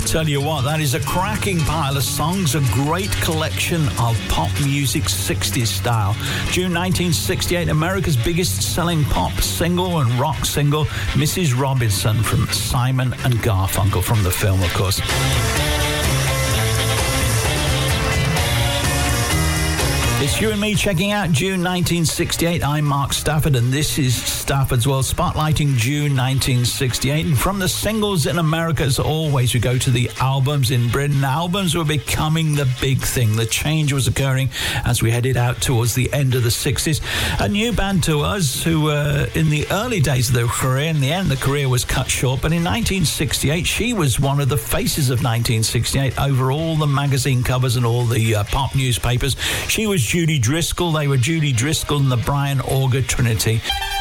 Tell you what, that is a cracking pile of songs, a great collection of pop music 60s style. June 1968, America's biggest selling pop single and rock single, Mrs. Robinson from Simon and Garfunkel, from the film, of course. It's you and me checking out June 1968. I'm Mark Stafford, and this is Stafford's World, spotlighting June 1968. And from the singles in America, as always, we go to the albums in Britain. Albums were becoming the big thing. The change was occurring as we headed out towards the end of the 60s. A new band to us who were in the early days of their career. In the end, the career was cut short. But in 1968, she was one of the faces of 1968 over all the magazine covers and all the pop newspapers. She was Judy Driscoll. They were Judy Driscoll and the Brian Auger Trinity.